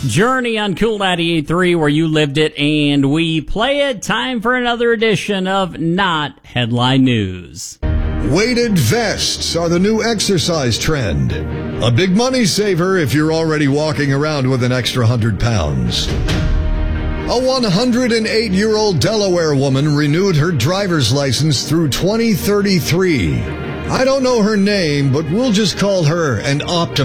Journey on Cool 98.3, where you lived it and we play it. Time for another edition of Not Headline News. Weighted vests are the new exercise trend. A big money saver if you're already walking around with an extra 100 pounds. A 108-year-old Delaware woman renewed her driver's license through 2033. I don't know her name, but we'll just call her an optimist.